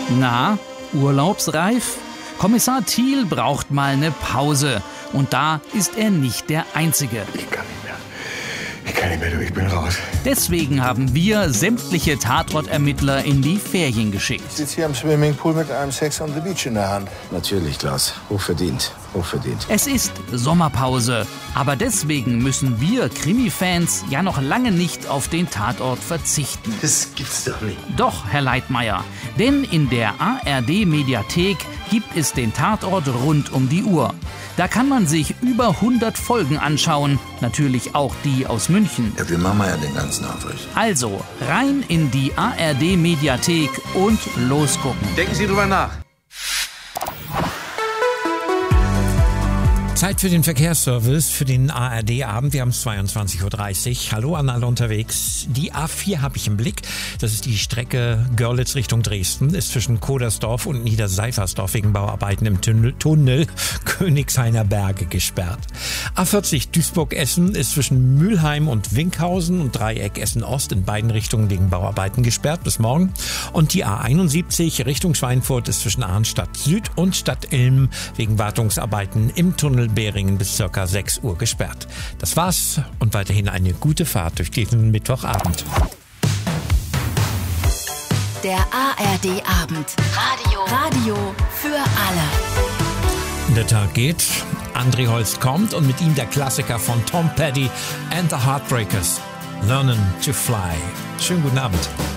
Na, urlaubsreif? Kommissar Thiel braucht mal eine Pause. Und da ist er nicht der Einzige. Ich kann nicht mehr, du, ich bin raus. Deswegen haben wir sämtliche Tatortermittler in die Ferien geschickt. Ich sitze hier am Swimmingpool mit einem Sex on the Beach in der Hand. Natürlich, Klaus. Hochverdient. Hochverdient. Es ist Sommerpause. Aber deswegen müssen wir Krimi-Fans ja noch lange nicht auf den Tatort verzichten. Das gibt's doch nicht. Doch, Herr Leitmayr, denn in der ARD-Mediathek gibt es den Tatort rund um die Uhr. Da kann man sich über 100 Folgen anschauen, natürlich auch die aus München. Ja, wir machen ja den ganzen Aufriss. Also rein in die ARD-Mediathek und losgucken. Denken Sie drüber nach. Zeit für den Verkehrsservice, für den ARD-Abend. Wir haben es 22.30 Uhr. Hallo an alle unterwegs. Die A4 habe ich im Blick. Das ist die Strecke Görlitz Richtung Dresden. Ist zwischen Kodersdorf und Niederseifersdorf wegen Bauarbeiten im Tunnel Königshainer Berge gesperrt. A40 Duisburg-Essen ist zwischen Mülheim und Winkhausen und Dreieck Essen-Ost in beiden Richtungen wegen Bauarbeiten gesperrt bis morgen. Und die A71 Richtung Schweinfurt ist zwischen Arnstadt Süd und Stadt Ilm wegen Wartungsarbeiten im Tunnel Beringen bis ca. 6 Uhr gesperrt. Das war's und weiterhin eine gute Fahrt durch diesen Mittwochabend. Der ARD-Abend. Radio für alle. Der Tag geht, André Holst kommt und mit ihm der Klassiker von Tom Petty and the Heartbreakers, Learning to Fly. Schönen guten Abend.